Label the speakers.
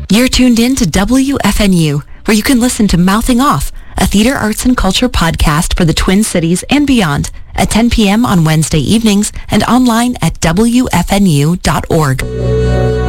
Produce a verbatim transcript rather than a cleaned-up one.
Speaker 1: You're tuned in to W F N U, where you can listen to Mouthing Off, a theater arts and culture podcast for the Twin Cities and beyond, at ten p.m. on Wednesday evenings and online at W F N U dot org.